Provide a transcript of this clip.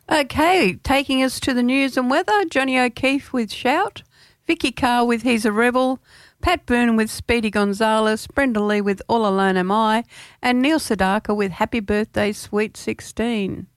Okay, taking us to the news and weather, Johnny O'Keefe with Shout, Vicky Carr with He's a Rebel, Pat Boone with Speedy Gonzales, Brenda Lee with All Alone Am I, and Neil Sedaka with Happy Birthday Sweet 16.